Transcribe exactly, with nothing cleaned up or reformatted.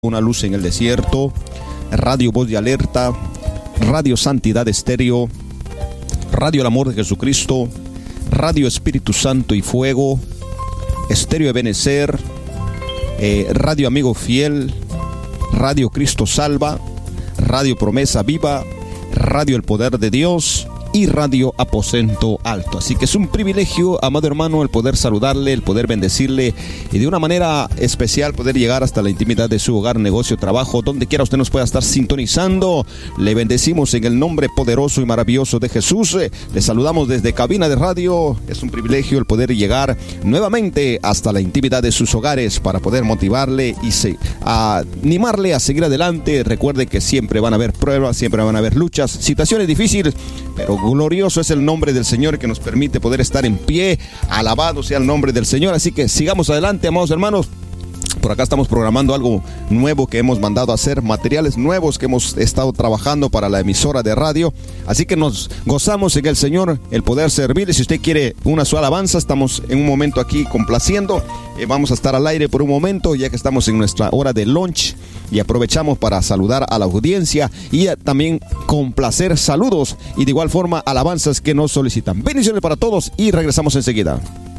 Una luz en el desierto, Radio Voz de Alerta, Radio Santidad Estéreo, Radio El Amor de Jesucristo, Radio Espíritu Santo y Fuego, Estéreo Ebenecer, eh, Radio Amigo Fiel, Radio Cristo Salva, Radio Promesa Viva, Radio El Poder de Dios y Radio Aposento Alto. Así que es un privilegio, amado hermano, el poder saludarle, el poder bendecirle y de una manera especial poder llegar hasta la intimidad de su hogar, negocio, trabajo, donde quiera usted nos pueda estar sintonizando. Le bendecimos en el nombre poderoso y maravilloso de Jesús. Le saludamos desde cabina de radio. Es un privilegio el poder llegar nuevamente hasta la intimidad de sus hogares para poder motivarle y se, a animarle a seguir adelante. Recuerde que siempre van a haber pruebas, siempre van a haber luchas, situaciones difíciles, pero glorioso es el nombre del Señor que nos permite poder estar en pie. Alabado sea el nombre del Señor. Así que sigamos adelante, amados hermanos. Por acá estamos programando algo nuevo que hemos mandado a hacer, materiales nuevos que hemos estado trabajando para la emisora de radio. Así que nos gozamos en el Señor el poder servirle. Si usted quiere una su alabanza, estamos en un momento aquí complaciendo. Eh, vamos a estar al aire por un momento, ya que estamos en nuestra hora de lunch. Y aprovechamos para saludar a la audiencia y también complacer saludos y de igual forma alabanzas que nos solicitan. Bendiciones para todos y regresamos enseguida.